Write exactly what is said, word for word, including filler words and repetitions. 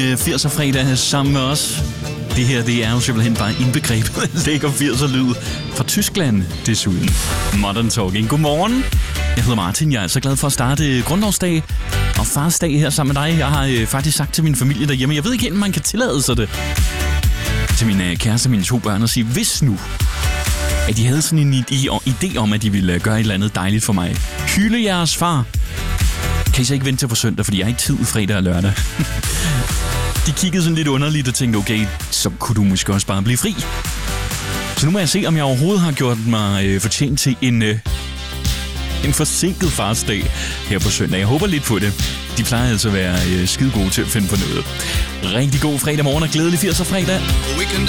øh, firser fredag sammen med os. Det her, det er jo simpelthen bare indbegrebet lækker firser lyd fra Tyskland desuden. Modern Talking. Godmorgen. Jeg hedder Martin. Jeg er så glad for at starte grundlovsdag og farsdag her sammen med dig. Jeg har øh, faktisk sagt til min familie derhjemme, jeg ved ikke helt, om man kan tillade sig det, til min øh, kæreste og mine to børn, og sige, hvis nu, at de havde sådan en idé om, at de ville gøre et eller andet dejligt for mig. Hylde jeres far. Kan I så ikke vente til på søndag, fordi jeg har ikke tid fredag og lørdag. De kiggede sådan lidt underligt og tænkte, okay, så kunne du måske også bare blive fri. Så nu må jeg se, om jeg overhovedet har gjort mig øh, fortjent til en, øh, en forsinket farsdag her på søndag. Jeg håber lidt på det. De plejer altså at være øh, skide gode til at finde på noget. Rigtig god fredag morgen og glædelig firser fredag.